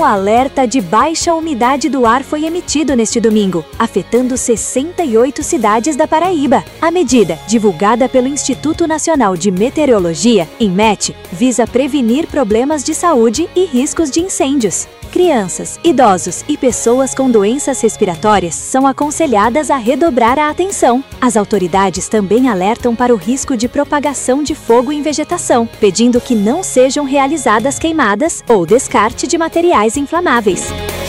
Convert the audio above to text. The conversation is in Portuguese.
Um alerta de baixa umidade do ar foi emitido neste domingo, afetando 68 cidades da Paraíba. A medida, divulgada pelo Instituto Nacional de Meteorologia, INMET, visa prevenir problemas de saúde e riscos de incêndios. Crianças, idosos e pessoas com doenças respiratórias são aconselhadas a redobrar a atenção. As autoridades também alertam para o risco de propagação de fogo em vegetação, pedindo que não sejam realizadas queimadas ou descarte de materiais inflamáveis.